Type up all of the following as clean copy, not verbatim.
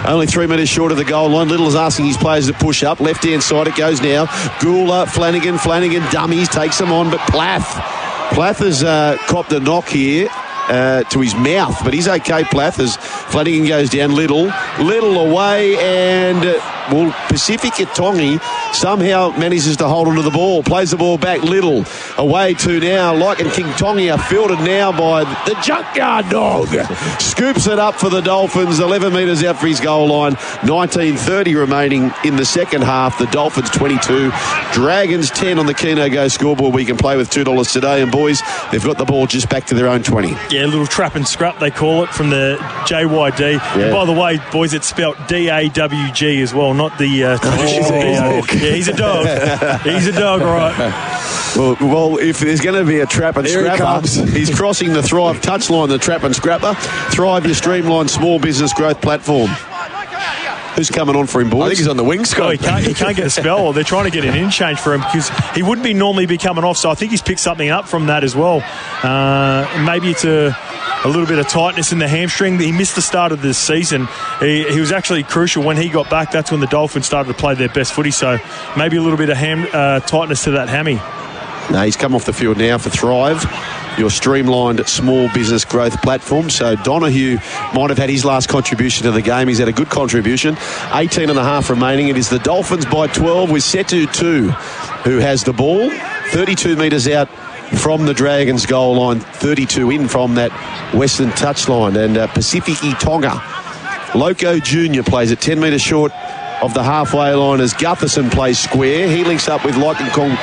only 3 metres short of the goal line. Little is asking his players to push up. Left-hand side it goes now. Gula, Flanagan, dummies, takes them on, but Plath has copped a knock here to his mouth, but he's okay, Plath, as Flanagan goes down. Little away, and Pacifica Tongi somehow manages to hold onto the ball, plays the ball back. Little away to now Like and King Tongi are fielded now by the Junkyard Dog. Scoops it up for the Dolphins, 11 metres out for his goal line. 19:30 remaining in the second half. The Dolphins 22, Dragons 10 on the Keno Go scoreboard. We can play with $2 today, and boys, they've got the ball just back to their own 20. Yeah, a little trap and scrap they call it from the JYD. Yeah. And by the way, boys, it's spelt DAWG as well, not the he's a dog. He's a dog, right? Well, if there's going to be a trap and scrapper, he's crossing the Thrive touchline, the trap and scrapper. Thrive, your streamlined small business growth platform. Who's coming on for him, boys? I think he's on the wing, Scott. He can't get a spell. They're trying to get an in change for him because he wouldn't be normally be coming off. So I think he's picked something up from that as well. Maybe it's a little bit of tightness in the hamstring. He missed the start of this season. He was actually crucial when he got back. That's when the Dolphins started to play their best footy. So maybe a little bit of tightness to that hammy. No, he's come off the field now for Thrive, your streamlined small business growth platform. So Donahue might have had his last contribution to the game. He's had a good contribution. 18 and a half remaining. It is the Dolphins by 12 with Setu 2, who has the ball. 32 metres out from the Dragons goal line, 32 in from that western touchline. And Pacifici Tonga, Loco Jr. plays at 10 metres short of the halfway line as Gutherson plays square. He links up with Like and Kong.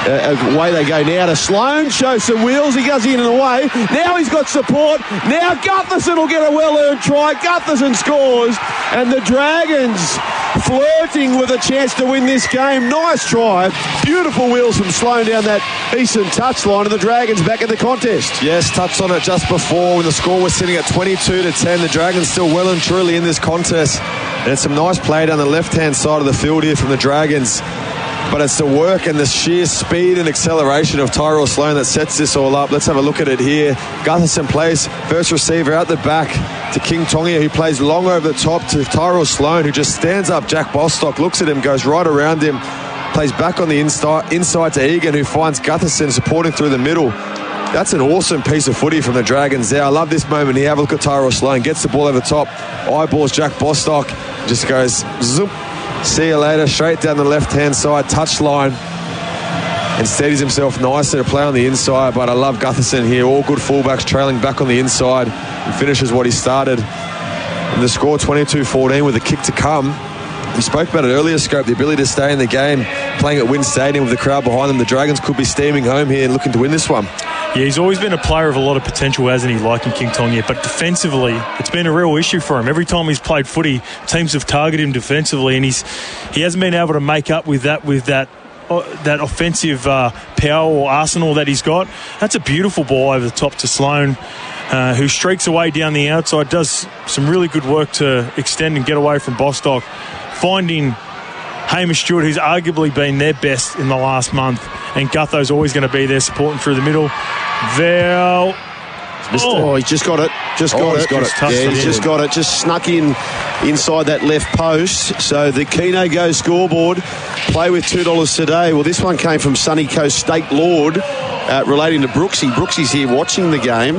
Away they go now to Sloan. Shows some wheels. He goes in and away. Now he's got support. Now Gutherson will get a well-earned try. Gutherson scores. And the Dragons flirting with a chance to win this game. Nice try. Beautiful wheels from Sloan down that eastern touchline, and the Dragons back in the contest. Yes, touched on it just before when the score was sitting at 22-10. The Dragons still well and truly in this contest. And it's some nice play down the left-hand side of the field here from the Dragons. But it's the work and the sheer speed and acceleration of Tyrell Sloan that sets this all up. Let's have a look at it here. Gutherson plays first receiver out the back to King Tongia, who plays long over the top to Tyrell Sloan, who just stands up. Jack Bostock looks at him, goes right around him, plays back on the inside to Egan, who finds Gutherson supporting through the middle. That's an awesome piece of footy from the Dragons there. I love this moment here. Have a look at Tyrell Sloan. Gets the ball over the top. Eyeballs Jack Bostock. Just goes zoom. See you later. Straight down the left-hand side touchline. And steadies himself nicely to play on the inside. But I love Gutherson here. All good fullbacks trailing back on the inside. And finishes what he started. And the score 22-14 with a kick to come. We spoke about it earlier, Scope, the ability to stay in the game, playing at Wynn Stadium with the crowd behind them. The Dragons could be steaming home here and looking to win this one. Yeah, he's always been a player of a lot of potential, hasn't he, like in King Tongia? But defensively, it's been a real issue for him. Every time he's played footy, teams have targeted him defensively, and he hasn't been able to make up with that offensive power or arsenal that he's got. That's a beautiful ball over the top to Sloan, who streaks away down the outside, does some really good work to extend and get away from Bostock, finding Hamish Stewart, who's arguably been their best in the last month, and Gutho's always going to be there supporting through the middle. Val. He's just got it. He's just got it. Just snuck inside that left post. So the Keno Go scoreboard, play with $2 today. Well, this one came from Sunny Coast State Lord, relating to Brooksy. Brooksy's here watching the game.